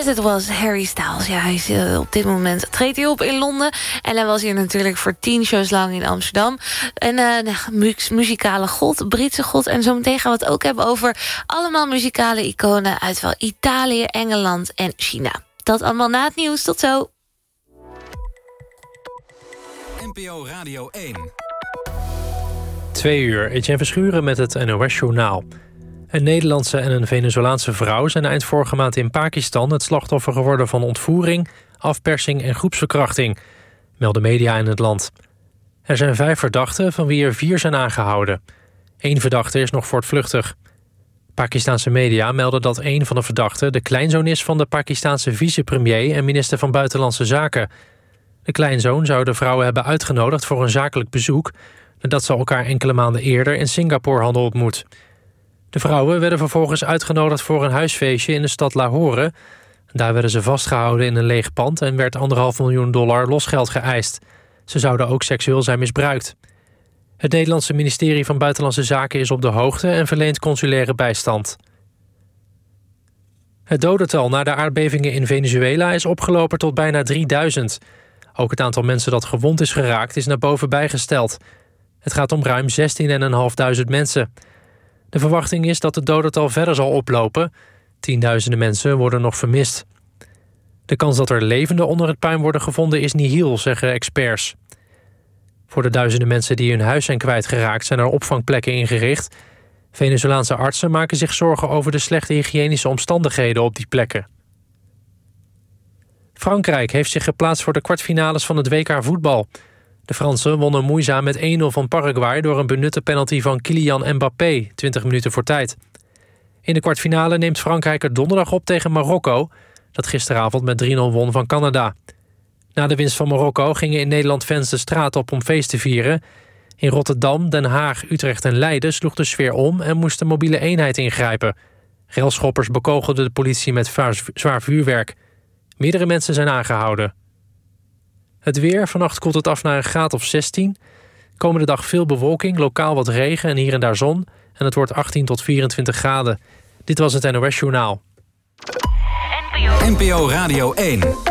it was Harry Styles. Ja, hij is op dit moment treedt hij op in Londen. En hij was hier natuurlijk voor 10 shows lang in Amsterdam. Een muzikale god, Britse god. En zometeen gaan we het ook hebben over allemaal muzikale iconen uit wel Italië, Engeland en China. Dat allemaal na het nieuws. Tot zo. NPO Radio 1. 2 uur, Etienne Verschuren met het NOS-journaal. Een Nederlandse en een Venezolaanse vrouw zijn eind vorige maand in Pakistan het slachtoffer geworden van ontvoering, afpersing en groepsverkrachting, melden media in het land. Er zijn 5 verdachten, van wie er 4 zijn aangehouden. 1 verdachte is nog voortvluchtig. Pakistanse media melden dat 1 van de verdachten de kleinzoon is van de Pakistanse vicepremier en minister van Buitenlandse Zaken. De kleinzoon zou de vrouwen hebben uitgenodigd voor een zakelijk bezoek, nadat ze elkaar enkele maanden eerder in Singapore hadden ontmoet. De vrouwen werden vervolgens uitgenodigd voor een huisfeestje in de stad Lahore. Daar werden ze vastgehouden in een leeg pand en werd $1,5 miljoen losgeld geëist. Ze zouden ook seksueel zijn misbruikt. Het Nederlandse ministerie van Buitenlandse Zaken is op de hoogte en verleent consulaire bijstand. Het dodental na de aardbevingen in Venezuela is opgelopen tot bijna 3000. Ook het aantal mensen dat gewond is geraakt is naar boven bijgesteld. Het gaat om ruim 16.500 mensen. De verwachting is dat het dodental verder zal oplopen. Tienduizenden mensen worden nog vermist. De kans dat er levenden onder het puin worden gevonden is nihil, zeggen experts. Voor de duizenden mensen die hun huis zijn kwijtgeraakt zijn er opvangplekken ingericht. Venezolaanse artsen maken zich zorgen over de slechte hygiënische omstandigheden op die plekken. Frankrijk heeft zich geplaatst voor de kwartfinales van het WK voetbal. De Fransen wonnen moeizaam met 1-0 van Paraguay door een benutte penalty van Kylian Mbappé, 20 minuten voor tijd. In de kwartfinale neemt Frankrijk er donderdag op tegen Marokko, dat gisteravond met 3-0 won van Canada. Na de winst van Marokko gingen in Nederland fans de straat op om feest te vieren. In Rotterdam, Den Haag, Utrecht en Leiden sloeg de sfeer om en moest de mobiele eenheid ingrijpen. Relschoppers bekogelden de politie met zwaar vuurwerk. Meerdere mensen zijn aangehouden. Het weer, vannacht koelt het af naar een graad of 16. Komende dag veel bewolking, lokaal wat regen en hier en daar zon. En het wordt 18 tot 24 graden. Dit was het NOS Journaal. NPO Radio 1.